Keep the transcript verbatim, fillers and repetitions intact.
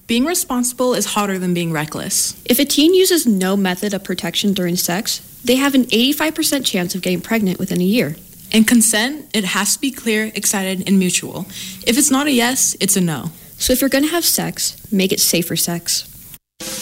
Being responsible is harder than being reckless. If a teen uses no method of protection during sex, they have an eighty-five percent chance of getting pregnant within a year. In consent, it has to be clear, excited, and mutual. If it's not a yes, it's a no. So if you're going to have sex, make it safe for sex.